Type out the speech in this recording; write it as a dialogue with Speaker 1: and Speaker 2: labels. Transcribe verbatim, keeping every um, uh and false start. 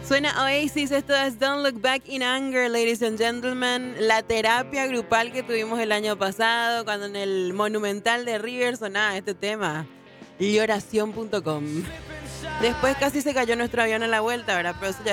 Speaker 1: Suena Oasis, esto es Don't Look Back in Anger, ladies and gentlemen. La terapia grupal que tuvimos el año pasado, cuando en el Monumental de River sonaba este tema. Lloración punto com. Después casi se cayó nuestro avión en la vuelta, ¿verdad? Pero eso ya